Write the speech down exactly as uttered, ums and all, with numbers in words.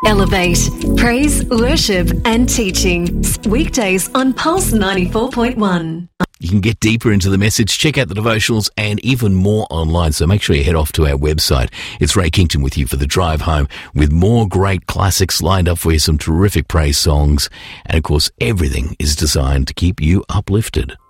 Elevate, praise, worship and teaching. Weekdays on Pulse ninety-four point one. You can get deeper into the message, check out the devotionals and even more online. So make sure you head off to our website. It's Ray Kington with you for the drive home with more great classics lined up for you, some terrific praise songs. And of course, everything is designed to keep you uplifted.